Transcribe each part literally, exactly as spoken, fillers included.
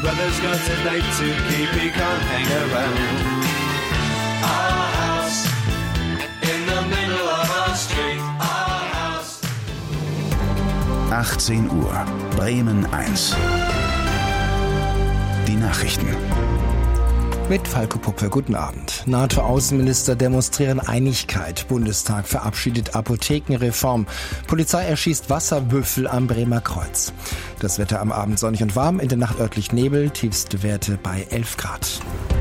brother's got a date to keep, he can't hang around. Our house in the middle of our street. Our house. achtzehn Uhr, Bremen eins. Die Nachrichten. Mit Falco Puppe, guten Abend. NATO-Außenminister demonstrieren Einigkeit. Bundestag verabschiedet Apothekenreform. Polizei erschießt Wasserbüffel am Bremer Kreuz. Das Wetter am Abend sonnig und warm, in der Nacht örtlich Nebel, tiefste Werte bei elf Grad.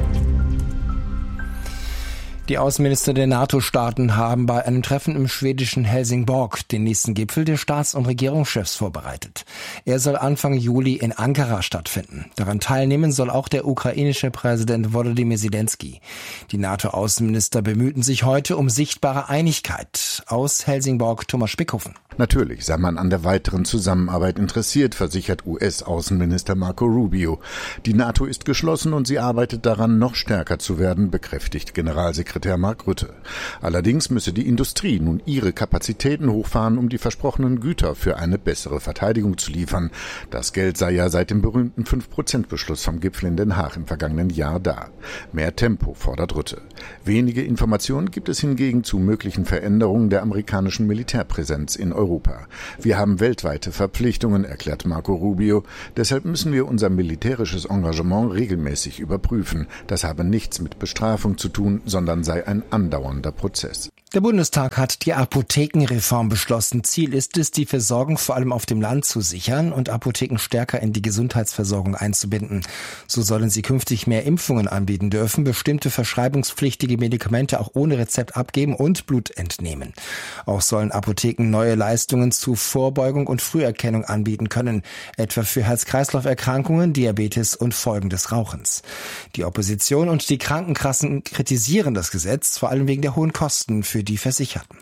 Die Außenminister der NATO-Staaten haben bei einem Treffen im schwedischen Helsingborg den nächsten Gipfel der Staats- und Regierungschefs vorbereitet. Er soll Anfang Juli in Ankara stattfinden. Daran teilnehmen soll auch der ukrainische Präsident Volodymyr Zelensky. Die NATO-Außenminister bemühten sich heute um sichtbare Einigkeit. Aus Helsingborg Thomas Spickhofen. Natürlich sei man an der weiteren Zusammenarbeit interessiert, versichert U S-Außenminister Marco Rubio. Die NATO ist geschlossen und sie arbeitet daran, noch stärker zu werden, bekräftigt Generalsekretär Mark Rutte. Allerdings müsse die Industrie nun ihre Kapazitäten hochfahren, um die versprochenen Güter für eine bessere Verteidigung zu liefern. Das Geld sei ja seit dem berühmten fünf Prozent Beschluss vom Gipfel in Den Haag im vergangenen Jahr da. Mehr Tempo fordert Rutte. Wenige Informationen gibt es hingegen zu möglichen Veränderungen der amerikanischen Militärpräsenz in Europa. Europa. Wir haben weltweite Verpflichtungen, erklärt Marco Rubio. Deshalb müssen wir unser militärisches Engagement regelmäßig überprüfen. Das habe nichts mit Bestrafung zu tun, sondern sei ein andauernder Prozess. Der Bundestag hat die Apothekenreform beschlossen. Ziel ist es, die Versorgung vor allem auf dem Land zu sichern und Apotheken stärker in die Gesundheitsversorgung einzubinden. So sollen sie künftig mehr Impfungen anbieten dürfen, bestimmte verschreibungspflichtige Medikamente auch ohne Rezept abgeben und Blut entnehmen. Auch sollen Apotheken neue Leistungen zu Vorbeugung und Früherkennung anbieten können, etwa für Herz-Kreislauf-Erkrankungen, Diabetes und Folgen des Rauchens. Die Opposition und die Krankenkassen kritisieren das Gesetz, vor allem wegen der hohen Kosten für die Versicherten.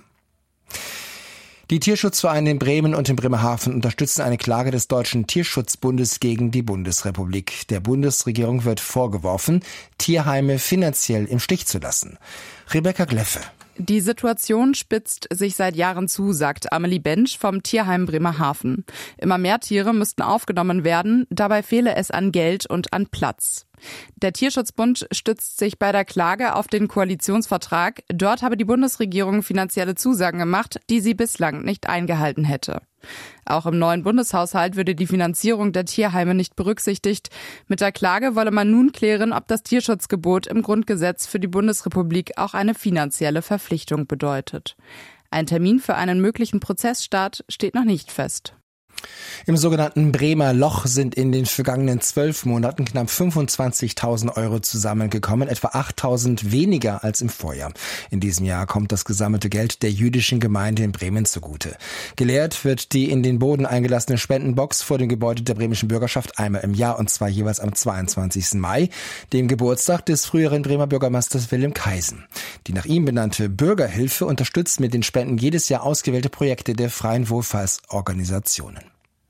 Die Tierschutzvereine in Bremen und in Bremerhaven unterstützen eine Klage des Deutschen Tierschutzbundes gegen die Bundesrepublik. Der Bundesregierung wird vorgeworfen, Tierheime finanziell im Stich zu lassen. Rebecca Gleffe. Die Situation spitzt sich seit Jahren zu, sagt Amelie Bensch vom Tierheim Bremerhaven. Immer mehr Tiere müssten aufgenommen werden, dabei fehle es an Geld und an Platz. Der Tierschutzbund stützt sich bei der Klage auf den Koalitionsvertrag. Dort habe die Bundesregierung finanzielle Zusagen gemacht, die sie bislang nicht eingehalten hätte. Auch im neuen Bundeshaushalt würde die Finanzierung der Tierheime nicht berücksichtigt. Mit der Klage wolle man nun klären, ob das Tierschutzgebot im Grundgesetz für die Bundesrepublik auch eine finanzielle Verpflichtung bedeutet. Ein Termin für einen möglichen Prozessstart steht noch nicht fest. Im sogenannten Bremer Loch sind in den vergangenen zwölf Monaten knapp fünfundzwanzigtausend Euro zusammengekommen, etwa achttausend weniger als im Vorjahr. In diesem Jahr kommt das gesammelte Geld der jüdischen Gemeinde in Bremen zugute. Geleert wird die in den Boden eingelassene Spendenbox vor dem Gebäude der bremischen Bürgerschaft einmal im Jahr, und zwar jeweils am zweiundzwanzigsten Mai, dem Geburtstag des früheren Bremer Bürgermeisters Wilhelm Kaisen. Die nach ihm benannte Bürgerhilfe unterstützt mit den Spenden jedes Jahr ausgewählte Projekte der freien Wohlfahrtsorganisationen.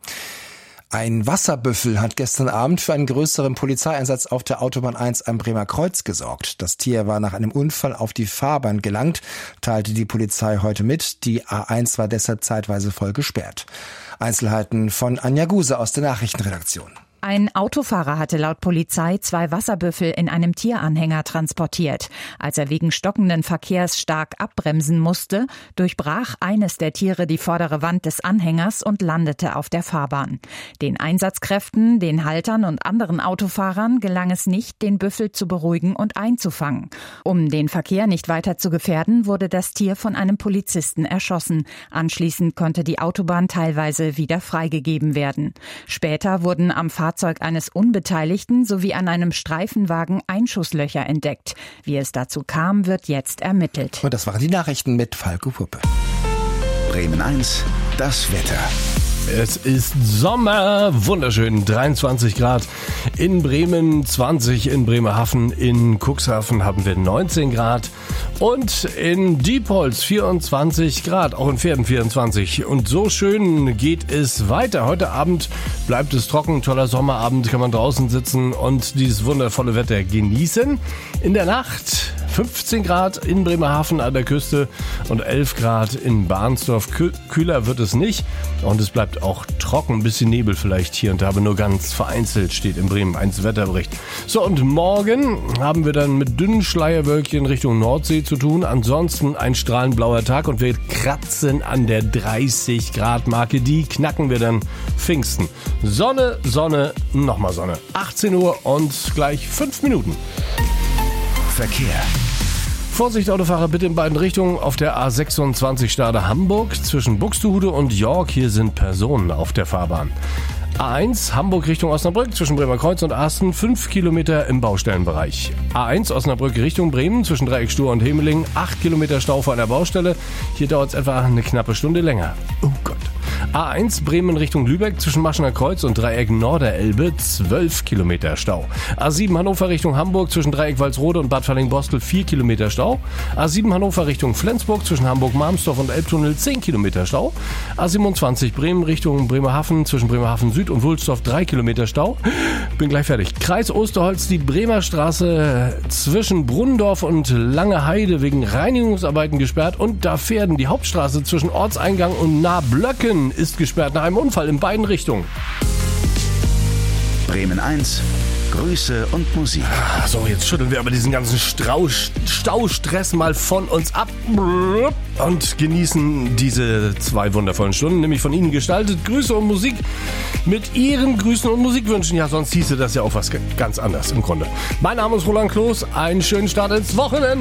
Ein Wasserbüffel hat gestern Abend für einen größeren Polizeieinsatz auf der Autobahn eins am Bremer Kreuz gesorgt. Das Tier war nach einem Unfall auf die Fahrbahn gelangt, teilte die Polizei heute mit. Die A eins war deshalb zeitweise voll gesperrt. Einzelheiten von Anja Guse aus der Nachrichtenredaktion. Ein Autofahrer hatte laut Polizei zwei Wasserbüffel in einem Tieranhänger transportiert. Als er wegen stockenden Verkehrs stark abbremsen musste, durchbrach eines der Tiere die vordere Wand des Anhängers und landete auf der Fahrbahn. Den Einsatzkräften, den Haltern und anderen Autofahrern gelang es nicht, den Büffel zu beruhigen und einzufangen. Um den Verkehr nicht weiter zu gefährden, wurde das Tier von einem Polizisten erschossen. Anschließend konnte die Autobahn teilweise wieder freigegeben werden. Später wurden am Fahrzeug eines Unbeteiligten sowie an einem Streifenwagen Einschusslöcher entdeckt. Wie es dazu kam, wird jetzt ermittelt. Und das waren die Nachrichten mit Falco Puppe. Bremen eins, das Wetter. Es ist Sommer, wunderschön, dreiundzwanzig Grad in Bremen, zwanzig in Bremerhaven, in Cuxhaven haben wir neunzehn Grad und in Diepholz vierundzwanzig Grad, auch in Pferden vierundzwanzig. Und so schön geht es weiter. Heute Abend bleibt es trocken, toller Sommerabend, kann man draußen sitzen und dieses wundervolle Wetter genießen. In der Nacht fünfzehn Grad in Bremerhaven an der Küste und elf Grad in Bahnsdorf. Kühler wird es nicht und es bleibt auch trocken, ein bisschen Nebel vielleicht hier und da, aber nur ganz vereinzelt, steht im Bremen eins Wetterbericht. So, und morgen haben wir dann mit dünnen Schleierwölkchen Richtung Nordsee zu tun. Ansonsten ein strahlend blauer Tag und wir kratzen an der dreißig Grad Marke. Die knacken wir dann Pfingsten. Sonne, Sonne, nochmal Sonne. achtzehn Uhr und gleich fünf Minuten. Verkehr. Vorsicht, Autofahrer, bitte in beiden Richtungen. Auf der A sechsundzwanzig Stade Hamburg zwischen Buxtehude und York. Hier sind Personen auf der Fahrbahn. A eins Hamburg Richtung Osnabrück zwischen Bremerkreuz und Asten, fünf Kilometer im Baustellenbereich. A eins Osnabrück Richtung Bremen zwischen Dreieck Stur und Hemeling, acht Kilometer Stau vor einer Baustelle. Hier dauert es etwa eine knappe Stunde länger. Oh Gott. A eins Bremen Richtung Lübeck zwischen Maschener Kreuz und Dreieck Norderelbe, zwölf Kilometer Stau. A sieben Hannover Richtung Hamburg zwischen Dreieck Walsrode und Bad Falling-Bostel, vier Kilometer Stau. A sieben Hannover Richtung Flensburg zwischen Hamburg-Marmsdorf und Elbtunnel, zehn Kilometer Stau. A siebenundzwanzig Bremen Richtung Bremerhaven zwischen Bremerhaven Süd und Wulsdorf, drei Kilometer Stau. Bin gleich fertig. Kreis Osterholz, die Bremer Straße zwischen Brunndorf und Lange Heide wegen Reinigungsarbeiten gesperrt und da Pferden. Die Hauptstraße zwischen Ortseingang und Nahblöcken ist gesperrt nach einem Unfall in beiden Richtungen. Bremen eins, Grüße und Musik. So, jetzt schütteln wir aber diesen ganzen Strau, Staustress mal von uns ab und genießen diese zwei wundervollen Stunden, nämlich von Ihnen gestaltet. Grüße und Musik mit Ihren Grüßen und Musikwünschen. Ja, sonst hieße das ja auch was ganz anderes im Grunde. Mein Name ist Roland Kloß. Einen schönen Start ins Wochenende.